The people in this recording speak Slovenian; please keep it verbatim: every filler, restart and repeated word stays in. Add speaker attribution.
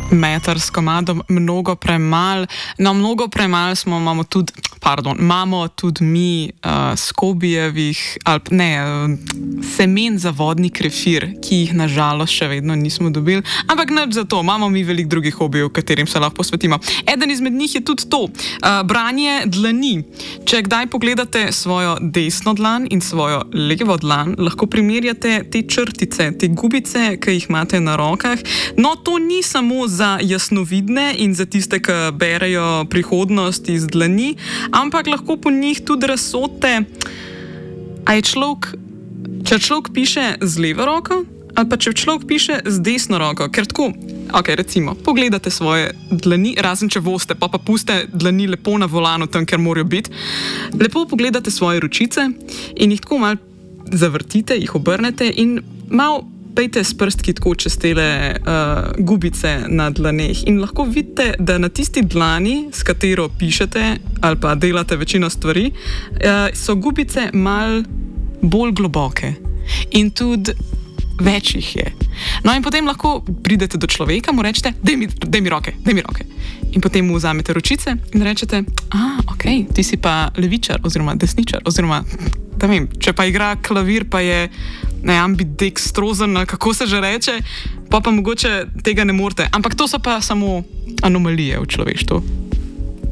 Speaker 1: meter s komadom mnogo premal. No, mnogo premal smo, imamo tudi, pardon, imamo tudi mi uh, skobijevih, ali ne, semen za vodni krefir, ki jih nažalost še vedno nismo dobili, ampak nič za to, imamo mi veliko drugih hobijev, katerim se lahko posvetimo. Eden izmed njih je tudi to, uh, branje dlani. Če kdaj pogledate svojo desno dlan in svojo levo dlan, lahko primerjate te črtice, te gubice, ki jih imate na rokah. No, to ni samo za jasnovidne in za tiste, ki berejo prihodnost iz dlani, ampak lahko po njih tudi razsodite, a je človek, če človek piše z levo roko, ali pa če človek piše z desno roko, ker tako, ok, recimo, pogledate svoje dlani, razen če voste, pa pa puste dlani lepo na volanu tam, ker morajo biti, lepo pogledate svoje ročice in jih tako malo zavrtite, jih obrnete in malo pejte s prstki tako čez tele uh, gubice na dlaneh in lahko vidite, da na tisti dlani, s katero pišete ali pa delate večino stvari, uh, so gubice mal bolj globoke in tudi več jih je. No in potem lahko pridete do človeka, mu rečete, daj mi, daj mi roke, daj mi roke. In potem mu vzamete ročice in rečete, a, ok, ti si pa levičar oziroma desničar oziroma, da vem, če pa igra klavir, pa je ne, ambidextrozen, kako se že reče, pa pa mogoče tega ne morete. Ampak to so pa samo anomalije v človeštvu.